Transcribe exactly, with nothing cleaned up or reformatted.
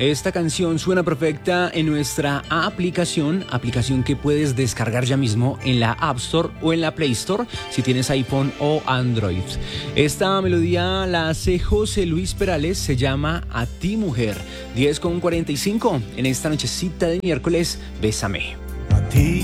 Esta canción suena perfecta en nuestra aplicación, aplicación que puedes descargar ya mismo en la App Store o en la Play Store si tienes iPhone o Android. Esta melodía la hace José Luis Perales, se llama A ti mujer. diez con cuarenta y cinco en esta nochecita de miércoles, bésame. A ti.